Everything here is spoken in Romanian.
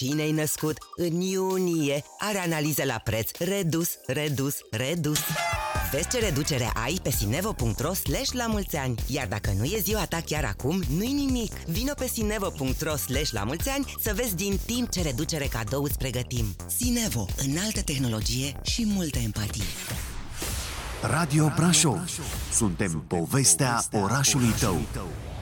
cine-i născut în iunie are analiză la preț redus. Vezi ce reducere ai pe sinevo.ro/lamulțeani. Iar dacă nu e ziua ta chiar acum, nu-i nimic. Vino pe sinevo.ro/lamulțeani să vezi din timp ce reducere cadou îți pregătim. Sinevo, înaltă tehnologie și multă empatie. Radio Brașov. Suntem povestea orașului tău.